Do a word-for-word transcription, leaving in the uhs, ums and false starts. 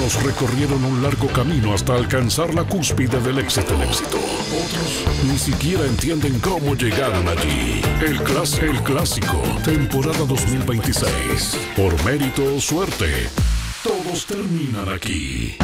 Algunos recorrieron un largo camino hasta alcanzar la cúspide del éxito. Otros ni siquiera entienden cómo llegaron allí. El, clas el Clásico, temporada dos mil veintiséis. Por mérito o suerte, todos terminan aquí.